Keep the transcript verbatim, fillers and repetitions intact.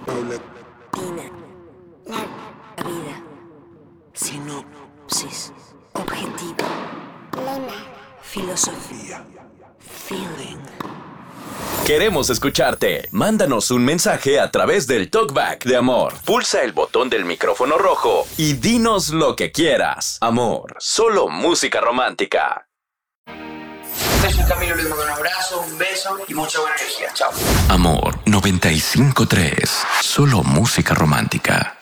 Tina. La vida. Sinopsis. Objetivo. Lema. Filosofía. Feeling. Queremos escucharte. Mándanos un mensaje a través del Talkback de Amor. Pulsa el botón del micrófono rojo y dinos lo que quieras. Amor, solo música romántica. Yo soy Camilo, les mando un abrazo, un beso y mucha buena energía. Chao. Amor noventa y cinco punto tres. Solo música romántica.